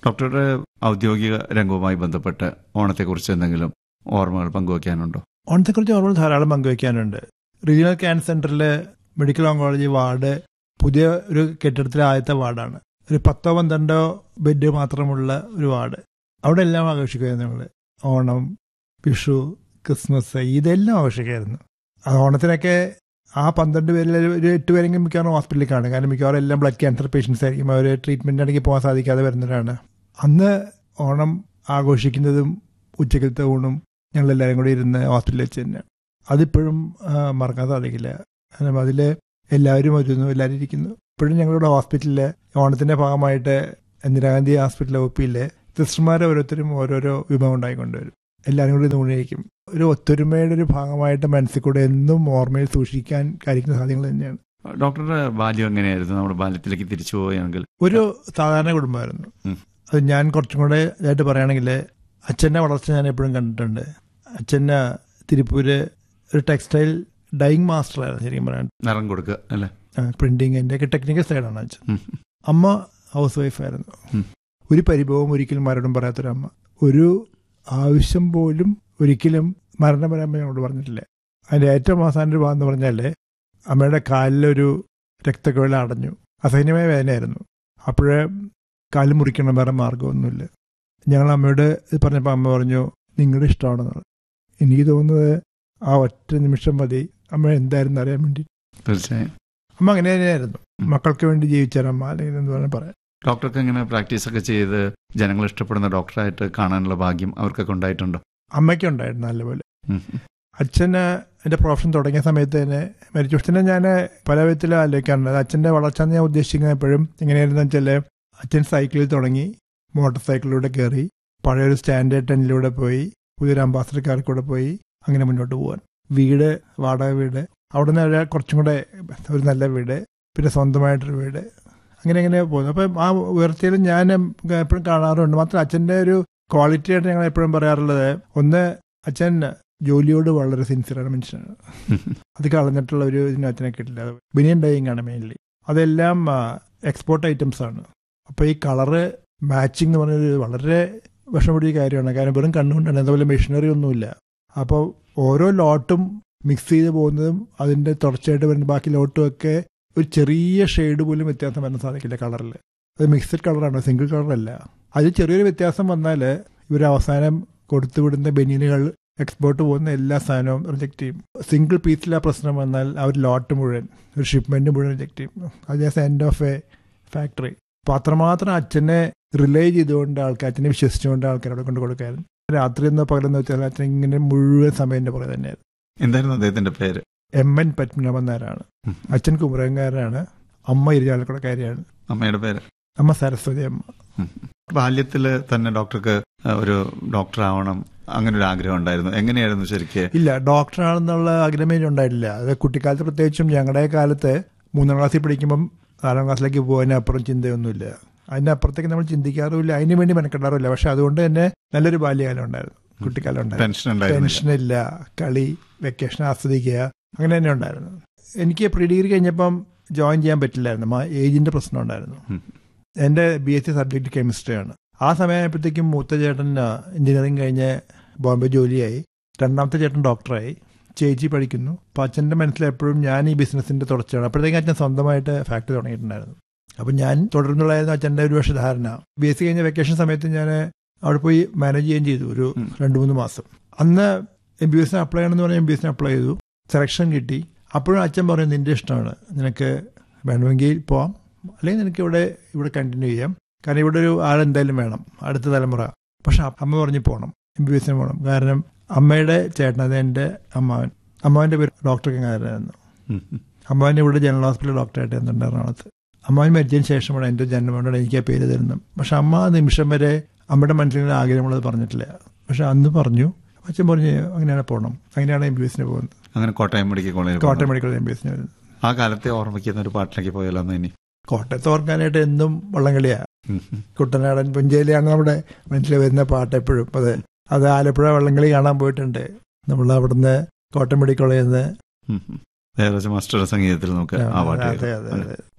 ഡോക്ടറുടെ ഔദ്യോഗിക രംഗവുമായി ബന്ധപ്പെട്ട് ഓണത്തെക്കുറിച്ച് എന്തെങ്കിലും ഓർമ്മകൾ പങ്കുവയ്ക്കാനുണ്ടോ? ഓണത്തെക്കുറിച്ച് ഓർമ്മകൾ ധാരാളം പങ്കുവയ്ക്കാനുണ്ട്. റീജിയണൽ ക്യാൻസർ സെന്ററിൽ മെഡിക്കൽ ഓങ്കോളജി വാർഡ് പുതിയ ഒരു കെട്ടിടത്തിലെ ആദ്യത്തെ വാർഡാണ്. ഒരു 10-12 ബെഡ് മാത്രമുള്ള ഒരു വാർഡ്. അവിടെ എല്ലാം ആഘോഷിക്കുമായിരുന്നു ഞങ്ങൾ. ഓണം, വിഷു, ക്രിസ്മസ്, ഇതെല്ലാം ആഘോഷിക്കുമായിരുന്നു. ആ ഓണത്തിനൊക്കെ ആ 12 പേരിൽ ഒരു 8 പേരെങ്കിലും മിക്കവാറും ഹോസ്പിറ്റലിൽ കാണും. കാരണം മിക്കവാറും എല്ലാം ബ്ലഡ് ക്യാൻസർ പേഷ്യൻസ് ആയിരിക്കും. അവർ ട്രീറ്റ്മെൻ്റ് ആണെങ്കിൽ പോകാൻ സാധിക്കാതെ വരുന്നവരാണ്. അന്ന് ഓണം ആഘോഷിക്കുന്നതും ഉച്ചക്കലത്തെ ഊണും ഞങ്ങളെല്ലാവരും കൂടി ഇരുന്ന് ഹോസ്പിറ്റലിൽ വെച്ച് തന്നെയാണ്. അതിപ്പോഴും മറക്കാൻ സാധിക്കില്ല. കാരണം അതിൽ എല്ലാവരും വരുന്നു, എല്ലാവരും ഇരിക്കുന്നു. ഇപ്പോഴും ഞങ്ങളുടെ ഹോസ്പിറ്റലിൽ ഓണത്തിൻ്റെ ഭാഗമായിട്ട് ഇന്ദിരാഗാന്ധി ഹോസ്പിറ്റലിലെ ഒപ്പിയിലെ സിസ്റ്റർമാരെ ഓരോരുത്തരും ഓരോരോ വിഭവം ഉണ്ടായിക്കൊണ്ടുവരും. എല്ലാവരും കൂടി ഊണിയിരിക്കും. ഒരു ഒത്തൊരുമയുടെ ഒരു ഭാഗമായിട്ട് മനസ്സിൽ കൂടെ എന്നും ഓർമ്മയിൽ സൂക്ഷിക്കാൻ കഴിക്കുന്ന സാധ്യതകൾ തന്നെയാണ്. ഡോക്ടറുടെ ബാല്യം എങ്ങനെയായിരുന്നു? നമ്മുടെ ബാല്യത്തിലേക്ക് തിരിച്ചു പോവുകയാണെങ്കിൽ ഒരു സാധാരണ കുടുംബമായിരുന്നു. അത് ഞാൻ കുറച്ചും കൂടെ ഇതായിട്ട് പറയുകയാണെങ്കിൽ അച്ഛൻ്റെ വളർച്ച ഞാൻ എപ്പോഴും കണ്ടിട്ടുണ്ട്. അച്ഛന് തിരുപ്പൂര് ഒരു ടെക്സ്റ്റൈൽ ഡൈയിങ് മാസ്റ്ററായിരുന്നു. ശരിക്കും പറയാൻ നിറം കൊടുക്കുക അല്ലേ, പ്രിന്റിങ് ഒക്കെ ടെക്നിക്കൽ സൈഡാണ് അച്ഛൻ. അമ്മ ഹൗസ് വൈഫായിരുന്നു. ഒരു പരിഭവം ഒരിക്കലും മരണം പറയാത്തൊരമ്മ. ഒരു ആവശ്യം പോലും ഒരിക്കലും മരണം വരാൻ ഞങ്ങളോട് പറഞ്ഞിട്ടില്ല. അതിൻ്റെ ഏറ്റവും അവസാന ഒരു ഭാഗം എന്ന് പറഞ്ഞാൽ അമ്മയുടെ കാലിലൊരു രക്തക്കുഴൽ അടഞ്ഞു. അസഹനീയമായ വേദനയായിരുന്നു. അപ്പോഴേ കാല് മുറിക്കണം, വേറെ മാർഗമൊന്നുമില്ല. ഞങ്ങൾ അമ്മയോട് പറഞ്ഞപ്പോൾ അമ്മ പറഞ്ഞു നിങ്ങളുടെ ഇഷ്ടമാണെന്ന്. എനിക്ക് തോന്നുന്നത് ആ ഒറ്റ നിമിഷം മതി അമ്മ എന്തായിരുന്നു അറിയാൻ വേണ്ടി. തീർച്ചയായും അമ്മ അങ്ങനെ തന്നെയായിരുന്നു. മക്കൾക്ക് വേണ്ടി ജീവിച്ചാലമ്മ, അല്ലെങ്കിൽ എന്ന് വേണം പറയാൻ. ഡോക്ടർക്ക് ഇങ്ങനെ പ്രാക്ടീസൊക്കെ ചെയ്ത് ജനങ്ങൾ ഇഷ്ടപ്പെടുന്ന ഡോക്ടറായിട്ട് കാണാനുള്ള ഭാഗ്യം അവർക്കൊക്കെ ഉണ്ടായിട്ടുണ്ടോ? അമ്മയ്ക്ക് ഉണ്ടായിരുന്നു നല്ലപോലെ. അച്ഛന് എൻ്റെ പ്രൊഫഷൻ തുടങ്ങിയ സമയത്ത് തന്നെ മരിച്ചു. പക്ഷേ ഞാൻ പല വിധത്തിലും ആലോചിക്കാറുണ്ട്. അച്ഛൻ്റെ വളർച്ച ഞാൻ ഉദ്ദേശിക്കുന്നത് എപ്പോഴും എങ്ങനെയായിരുന്നു വെച്ചാൽ അച്ഛൻ സൈക്കിളിൽ തുടങ്ങി, മോട്ടോർ സൈക്കിളിലൂടെ കയറി, പഴയൊരു സ്റ്റാൻഡേർഡ് 10 പോയി, പുതിയൊരു അംബാസഡർ കാറിൽ കൂടെ പോയി, അങ്ങനെ മുന്നോട്ട് പോകാൻ. വീട്, വാടക വീട്, അവിടെ നിന്ന് കുറച്ചും കൂടെ ഒരു നല്ല വീട്, പിന്നെ സ്വന്തമായിട്ടൊരു വീട്, അങ്ങനെ പോകുന്നു. അപ്പം ആ ഉയർച്ചയിൽ ഞാൻ എപ്പോഴും കാണാറുണ്ട്. മാത്രം അച്ഛൻ്റെ ഒരു ക്വാളിറ്റി ആയിട്ട് ഞങ്ങൾ എപ്പോഴും പറയാറുള്ളത്, ഒന്ന് അച്ഛൻ ജോലിയോട് വളരെ സിൻസിയറാണ് മനുഷ്യനാണ്. അത് കളഞ്ഞിട്ടുള്ള ഒരു ഇതിന് അച്ഛനെ കിട്ടില്ല. ബനിയൻ ഡൈയിങ് ആണ് മെയിൻലി. അതെല്ലാം എക്സ്പോർട്ട് ഐറ്റംസ് ആണ്. അപ്പോൾ ഈ കളറ് മാച്ചിങ് എന്ന് പറഞ്ഞൊരു വളരെ വിഷമപിടിയ കാര്യമാണ്. കാരണം വെറും കണ്ണുകൊണ്ടാണ്, അതുപോലെ മെഷീനറി ഒന്നുമില്ല. അപ്പോൾ ഓരോ ലോട്ടും മിക്സ് ചെയ്ത് പോകുന്നതും അതിൻ്റെ തുടർച്ചയായിട്ട് വരുന്ന ബാക്കി ലോട്ടും ഒക്കെ ഒരു ചെറിയ ഷെയ്ഡ് പോലും വ്യത്യാസം വരാൻ സാധിക്കില്ല കളറിൽ. അത് മിക്സഡ് കളറാണ്, സിംഗിൾ കളറല്ല. അത് ചെറിയൊരു വ്യത്യാസം വന്നാൽ ഇവർ അവസാനം കൊടുത്തുവിടുന്ന ബനിയനുകൾ എക്സ്പോർട്ട് പോകുന്ന എല്ലാ സാധനവും റിജക്റ്റ് ചെയ്യും. സിംഗിൾ പീസിൽ ആ പ്രശ്നം വന്നാൽ ആ ഒരു ലോട്ട് മുഴുവൻ, ഒരു ഷിപ്മെൻറ്റ് മുഴുവൻ റിജക്റ്റ് ചെയ്യും. അത് just end of A factory. അപ്പോൾ അത്രമാത്രം അച്ഛനെ റിലേ ചെയ്തുകൊണ്ട് ആൾക്കാർ, അച്ഛനെ വിശ്വസിച്ചുകൊണ്ട് ആൾക്കാരോട് കൊണ്ട് കൊടുക്കാനും രാത്രി എന്നോ പകലെന്നോ വെച്ചാൽ അച്ഛൻ ഇങ്ങനെ മുഴുവൻ സമയം പുറകെ തന്നെയായിരുന്നു. എന്തായിരുന്നു അദ്ദേഹത്തിന്റെ പേര്? M.N. പത്മനാഭൻ നായരാണ്. അച്ഛൻ കുമരകംകാരനാണ്, അമ്മ ഇരിഞ്ഞാലക്കുടക്കാരിയാണ്. അമ്മയുടെ പേര്? അമ്മ സരസ്വതി അമ്മ. ബാല്യത്തിൽ തന്നെ ഡോക്ടർക്ക് ഒരു ഡോക്ടർ ആവണം അങ്ങനെ ഒരു ആഗ്രഹം ഉണ്ടായിരുന്നു? എങ്ങനെയായിരുന്നു ശരിക്ക്? ഇല്ല, ഡോക്ടറാണെന്നുള്ള ആഗ്രഹമേ ഉണ്ടായിട്ടില്ല. അത് കുട്ടിക്കാലത്ത്, പ്രത്യേകിച്ചും ഞങ്ങളുടെ കാലത്ത് 3ാം ക്ലാസ്സിൽ പഠിക്കുമ്പം 4ാം ക്ലാസ്സിലേക്ക് പോകുന്നതിനപ്പുറം ചിന്തയൊന്നുമില്ല. അതിനപ്പുറത്തേക്ക് നമ്മൾ ചിന്തിക്കാറുമില്ല, അതിന് വേണ്ടി മെനക്കെടാറുമില്ല. പക്ഷെ അതുകൊണ്ട് തന്നെ നല്ലൊരു ബാല്യകാലം ഉണ്ടായിരുന്നു, കുട്ടിക്കാലം ഉണ്ടായിരുന്നു. ടെൻഷനില്ല, കളി, വെക്കേഷൻ ആസ്വദിക്കുക, അങ്ങനെ തന്നെ ഉണ്ടായിരുന്നു. എനിക്ക് പ്രീ ഡിഗ്രി കഴിഞ്ഞപ്പം ജോയിൻ ചെയ്യാൻ പറ്റില്ലായിരുന്നു. ഏജിൻ്റെ പ്രശ്നം ഉണ്ടായിരുന്നു. എൻ്റെ BSc സബ്ജക്റ്റ് കെമിസ്ട്രിയാണ്. ആ സമയമായപ്പോഴത്തേക്കും മൂത്ത ചേട്ടൻ എഞ്ചിനീയറിംഗ് കഴിഞ്ഞ് ബോംബെ ജോലിയായി, രണ്ടാമത്തെ ചേട്ടൻ ഡോക്ടറായി, ചേച്ചി പഠിക്കുന്നു. അപ്പോൾ അച്ഛൻ്റെ മനസ്സിലെപ്പോഴും ഞാൻ ഈ ബിസിനസ്സിൻ്റെ തുടർച്ചയാണ്. അപ്പോഴത്തേക്കും അച്ഛൻ സ്വന്തമായിട്ട് ഫാക്ടറി തുടങ്ങിയിട്ടുണ്ടായിരുന്നു. അപ്പം ഞാൻ തുടർന്നുള്ളതായിരുന്നു അച്ഛൻ്റെ ഒരു വർഷ ധാരണ. BSc കഴിഞ്ഞ വെക്കേഷൻ സമയത്ത് ഞാൻ അവിടെ പോയി മാനേജ് ചെയ്യുകയും ചെയ്തു ഒരു 2-3 മാസം. അന്ന് MBBS അപ്ലൈ ചെയ്യണമെന്ന് പറഞ്ഞാൽ MBBS അപ്ലൈ ചെയ്തു, സെലക്ഷൻ കിട്ടി. അപ്പോഴും അച്ഛൻ പറയും നിൻ്റെ ഇഷ്ടമാണ്, നിനക്ക് വേണമെങ്കിൽ പോവാം, അല്ലെങ്കിൽ നിനക്ക് ഇവിടെ കണ്ടിന്യൂ ചെയ്യാം, കാരണം ഇവിടെ ഒരു ആളെന്തായാലും വേണം, അടുത്ത തലമുറ. പക്ഷെ അമ്മ പറഞ്ഞ് പോകണം, MBBS പോകണം. കാരണം അമ്മയുടെ ചേട്ടൻ, അത് എൻ്റെ അമ്മാവൻ്റെ പേര് ഡോക്ടർ കങ്ങാരനായിരുന്നു. അമ്മാവൻ്റെ ഇവിടെ ജനറൽ ഹോസ്പിറ്റൽ ഡോക്ടറായിട്ട് എന്നുണ്ട് എറണാകുളത്ത്. അമ്മാവൻ മരിച്ചതിന് ശേഷമാണ് എൻ്റെ ജന്മമാണ് എനിക്ക് ആ പേര് തരുന്നത്. പക്ഷെ അമ്മ ആ നിമിഷം വരെ അമ്മയുടെ മനസ്സിലുള്ള ആഗ്രഹമുള്ളത് പറഞ്ഞിട്ടില്ല. പക്ഷെ അന്ന് പറഞ്ഞു, അച്ഛൻ പറഞ്ഞു അങ്ങനെയാണ് പോകണം. അങ്ങനെയാണ് MBBS പോകുന്നത്. അങ്ങനെ കോട്ടയം മെഡിക്കൽ കോളേജ് MBBS വരുന്നത്. ആ കാലത്തെ ഓർമ്മിക്കുന്ന ഒരു പാട്ടിലേക്ക് പോയാലോ? ഇനി കോട്ടയത്ത് ഓർക്കാനായിട്ട് എന്നും വള്ളംകളിയാണ്. കുട്ടനാടൻ പുഞ്ചയിലാണ് നമ്മുടെ മനസ്സിൽ വരുന്ന പാട്ട് എപ്പോഴും. അത് ആലപ്പുഴ വള്ളംകളി കാണാൻ പോയിട്ടുണ്ട് നമ്മൾ. അവിടുന്ന് കോട്ടയം മെഡിക്കൽ കോളേജിൽ നിന്ന് മാസ്റ്റർ സംഗീതത്തിൽ നമുക്ക് ആ പാട്ട്.